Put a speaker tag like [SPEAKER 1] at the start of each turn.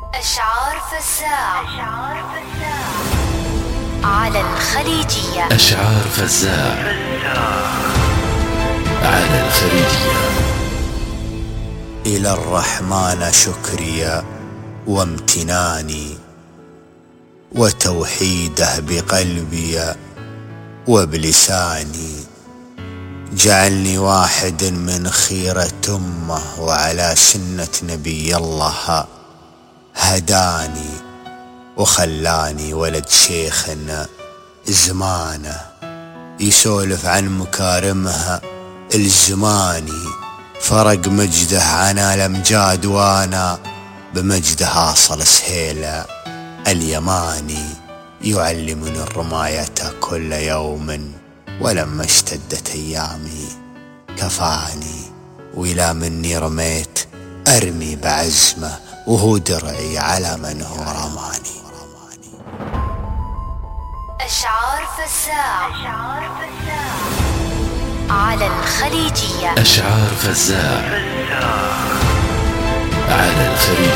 [SPEAKER 1] أشعار فزاع على الخليجية.
[SPEAKER 2] أشعار فزاع على الخليجية.
[SPEAKER 3] إلى الرحمن شكري وامتناني، وتوحيده بقلبي وبلساني. جعلني واحد من خيرة أمه، وعلى سنة نبي الله هداني، وخلاني ولد شيخنا زمانه يسولف عن مكارمها الزماني. فرق مجده عن الأمجاد، وانا بمجده اصل سهيله اليماني. يعلمني الرماية كل يوم، ولما اشتدت ايامي كفاني. وإلى مني رميت ارمي بعزمه، وهو درعي على من هو رماني.
[SPEAKER 1] أشعار فزاع على الخليجية.
[SPEAKER 2] أشعار فزاع على الخليجية.